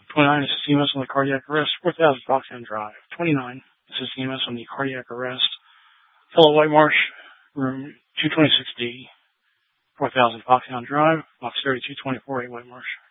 29, this is CMS on the cardiac arrest, 4000 Foxhound Drive. 29, this is CMS on the cardiac arrest. Fellow Whitemarsh, room 226D, 4000 Foxhound Drive, box 3224, 8 Whitemarsh.